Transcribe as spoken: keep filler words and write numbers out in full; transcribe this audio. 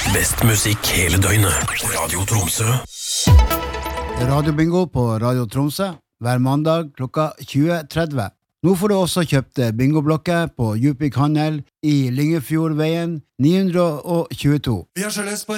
Best musikk hele døgnet. Radio Tromsø. Radio Bingo på Radio Tromsø. Hver mandag klokka tjue tretti. Nå får du også kjøpt bingoblokker på Djupvik Handel i Lyngefjordveien ni hundre tjueto. Vi har sjøløs på